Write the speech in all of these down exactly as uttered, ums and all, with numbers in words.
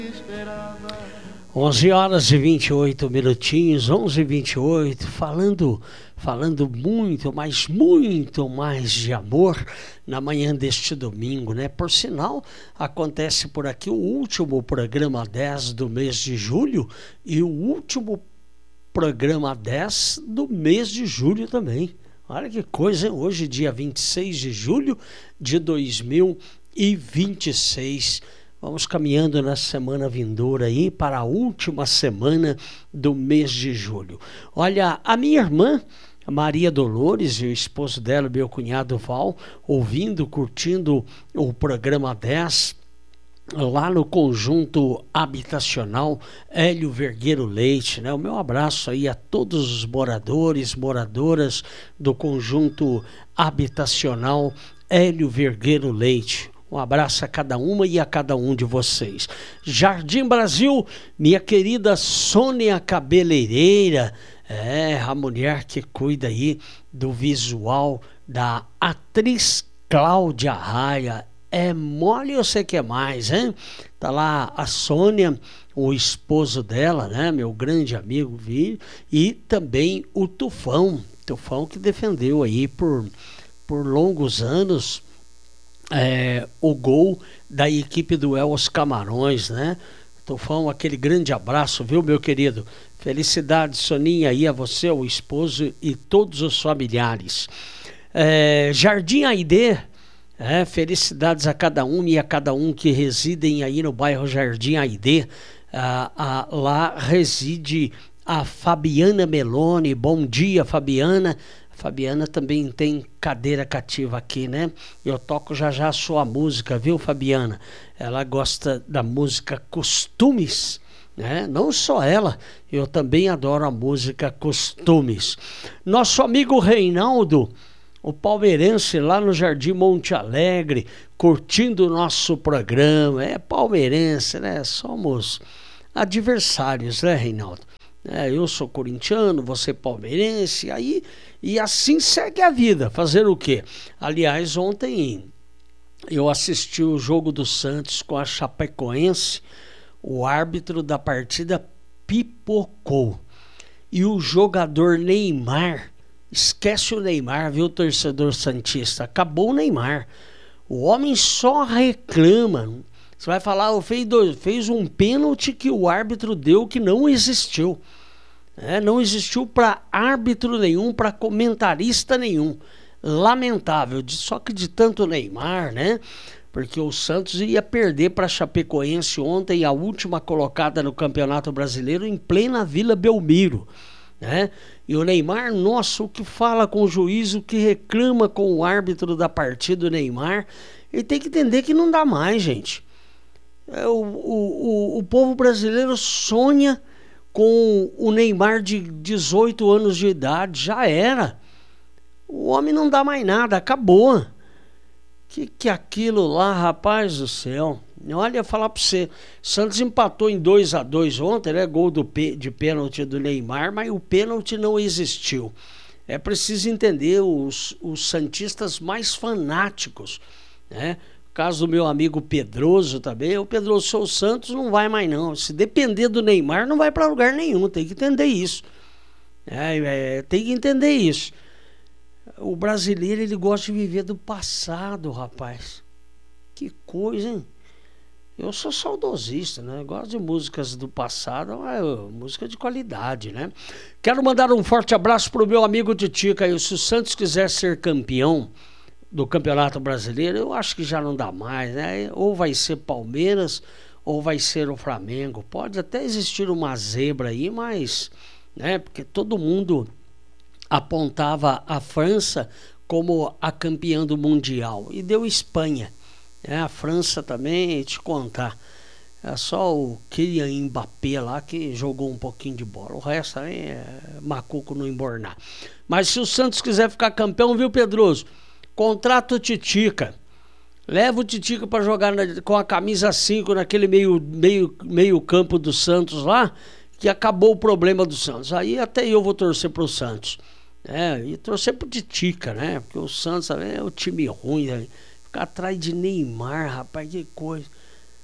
onze horas e vinte e oito minutinhos, onze e vinte e oito, falando, falando muito, mas muito mais de amor na manhã deste domingo, né? Por sinal, acontece por aqui o último programa dez do mês de julho e o último programa dez do mês de julho também. Olha que coisa, hein? Hoje, dia vinte e seis de julho de dois mil e vinte e seis. Vamos caminhando na semana vindoura aí para a última semana do mês de julho. Olha, a minha irmã, Maria Dolores, e o esposo dela, meu cunhado Val, ouvindo, curtindo o programa dez, lá no conjunto habitacional Hélio Vergueiro Leite, né? O meu abraço aí a todos os moradores, moradoras do conjunto habitacional Hélio Vergueiro Leite. Um abraço a cada uma e a cada um de vocês. Jardim Brasil, minha querida Sônia Cabeleireira, é a mulher que cuida aí do visual da atriz Cláudia Raia. É mole ou você quer mais, hein? Tá lá a Sônia, o esposo dela, né? Meu grande amigo, Vi, e também o Tufão, Tufão que defendeu aí por, por longos anos É, o gol da equipe do Elwas Camarões, né? Tufão, aquele grande abraço, viu, meu querido? Felicidades, Soninha, aí a você, o esposo e todos os familiares. É, Jardim Aidê, é, felicidades a cada um e a cada um que residem aí no bairro Jardim Aidê. Ah, ah, lá reside a Fabiana Meloni. Bom dia, Fabiana. Fabiana também tem cadeira cativa aqui, né? Eu toco já já a sua música, viu, Fabiana? Ela gosta da música Costumes, né? Não só ela, eu também adoro a música Costumes. Nosso amigo Reinaldo, o palmeirense lá no Jardim Monte Alegre, curtindo o nosso programa. É palmeirense, né? Somos adversários, né, Reinaldo? É, eu sou corintiano, você palmeirense, aí, e assim segue a vida. Fazer o quê? Aliás, ontem eu assisti o jogo do Santos com a Chapecoense, o árbitro da partida pipocou. E o jogador Neymar, esquece o Neymar, viu, torcedor santista? Acabou o Neymar. O homem só reclama. Você vai falar, fez, fez um pênalti que o árbitro deu que não existiu. É, não existiu para árbitro nenhum, para comentarista nenhum. Lamentável. Só que de tanto Neymar, né? Porque o Santos ia perder para a Chapecoense ontem, a última colocada no Campeonato Brasileiro, em plena Vila Belmiro, né? E o Neymar, nossa, o que fala com o juiz, o que reclama com o árbitro da partida, o Neymar. Ele tem que entender que não dá mais, gente. É, o, o, o, o povo brasileiro sonha com o Neymar de dezoito anos de idade. Já era. O homem não dá mais nada, acabou. Que que é aquilo lá, rapaz do céu? Olha, falar pra você, Santos empatou em dois a dois ontem, né? Gol do, de pênalti do Neymar, mas o pênalti não existiu. É preciso entender os, os santistas mais fanáticos, né? Caso do meu amigo Pedroso também, o Pedroso, seu Santos não vai mais não. Se depender do Neymar, não vai para lugar nenhum, tem que entender isso. É, é, tem que entender isso. O brasileiro, ele gosta de viver do passado, rapaz. Que coisa, hein? Eu sou saudosista, né? Gosto de músicas do passado, é música de qualidade, né? Quero mandar um forte abraço pro meu amigo Titica. E se o Santos quiser ser campeão do Campeonato Brasileiro, eu acho que já não dá mais, né? Ou vai ser Palmeiras ou vai ser o Flamengo. Pode até existir uma zebra aí, mas, né? Porque todo mundo apontava a França como a campeã do Mundial e deu Espanha, né? A França também, te contar, é só o Kylian Mbappé lá que jogou um pouquinho de bola. O resto aí é macuco no embornar. Mas se o Santos quiser ficar campeão, viu, Pedroso? Contrata o Titica. Leva o Titica para jogar na, com a camisa cinco naquele meio, meio, meio campo do Santos lá, que acabou o problema do Santos. Aí até eu vou torcer pro Santos. É, e torcer pro Titica, né? Porque o Santos é o time ruim, né? Ficar atrás de Neymar, rapaz, que coisa.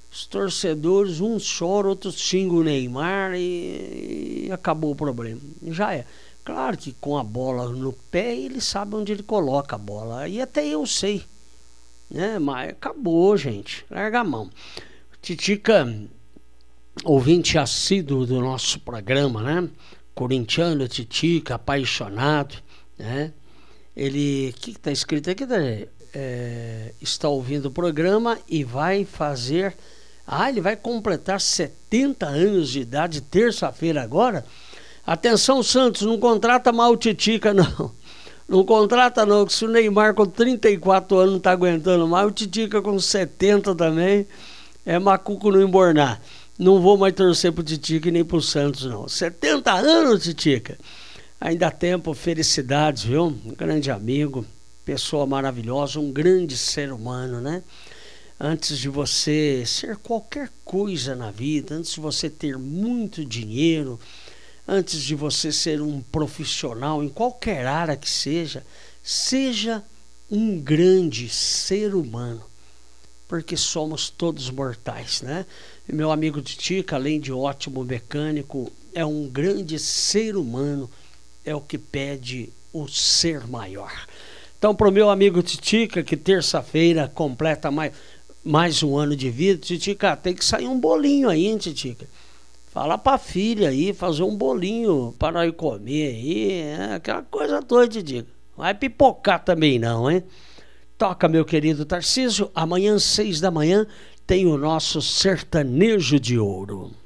Os torcedores, uns choram, outros xingam o Neymar e, e acabou o problema. Já é. Claro que com a bola no pé, ele sabe onde ele coloca a bola. E até eu sei. Né? Mas acabou, gente. Larga a mão. Titica, ouvinte assíduo do nosso programa, né? Corintiano, Titica, apaixonado, né? Ele, o que está escrito aqui? É, está ouvindo o programa e vai fazer... Ah, ele vai completar setenta anos de idade terça-feira agora? Atenção, Santos, não contrata mal o Titica, não. Não contrata não, que se o Neymar com trinta e quatro anos não está aguentando mais, o Titica com setenta também é macuco não embornar. Não vou mais torcer pro Titica e nem pro Santos, não. setenta anos, Titica. Ainda há tempo, felicidades, viu? Um grande amigo, pessoa maravilhosa, um grande ser humano, né? Antes de você ser qualquer coisa na vida, antes de você ter muito dinheiro, antes de você ser um profissional em qualquer área que seja, seja um grande ser humano, porque somos todos mortais, né? E meu amigo Titica, além de ótimo mecânico, é um grande ser humano, é o que pede o ser maior. Então, para o meu amigo Titica, que terça-feira completa mais, mais um ano de vida, Titica, tem que sair um bolinho aí, hein, Titica? Fala pra filha aí, fazer um bolinho para nós comer aí, é, aquela coisa toda, Titica. Não vai pipocar também não, hein? Toca, meu querido Tarcísio, amanhã, seis da manhã, tem o nosso Sertanejo de Ouro.